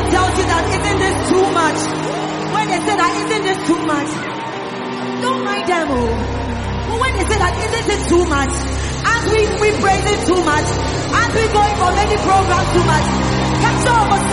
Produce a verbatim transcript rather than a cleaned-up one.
tells you that isn't this too much, when they say that isn't this too much, don't mind them. Oh. But when they say that isn't it too much, as we, we praise it too much, as we going for many programs too much,